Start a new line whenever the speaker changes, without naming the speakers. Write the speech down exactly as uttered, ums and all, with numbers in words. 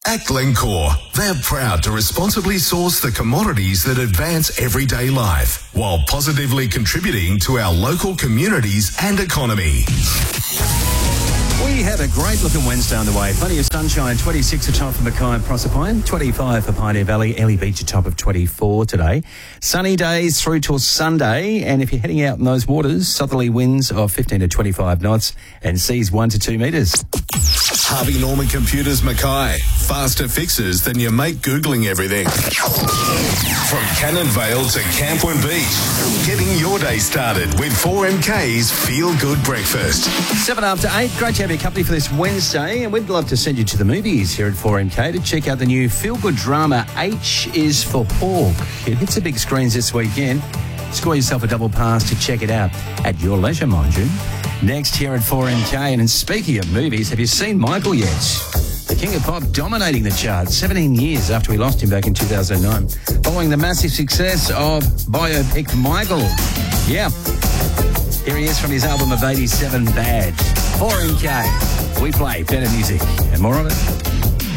At Glencore, they're proud to responsibly source the commodities that advance everyday life while positively contributing to our local communities and economy.
We have a great looking Wednesday on the way. Plenty of sunshine, twenty-six atop for Mackay and Proserpine, twenty-five for Pioneer Valley, Ellie Beach atop of twenty-four today. Sunny days through till Sunday, and if you're heading out in those waters, southerly winds of fifteen to twenty-five knots and seas one to two metres.
Harvey Norman Computers Mackay. Faster fixes than your mate Googling everything. From Cannon Vale to Camplin Beach. Getting your day started with four M K's Feel Good Breakfast.
Seven after eight. Great to have your company for this Wednesday, and we'd love to send you to the movies here at four M K to check out the new feel-good drama H is for Hawk. It hits the big screens this weekend. Score yourself a double pass to check it out at your leisure, mind you. Next here at four M K, and speaking of movies, have you seen Michael yet? The King of Pop dominating the charts seventeen years after we lost him back in two thousand nine, following the massive success of biopic Michael. Yeah, here he is from his album of eighty-seven, Bad. four M K, we play better music and more of it.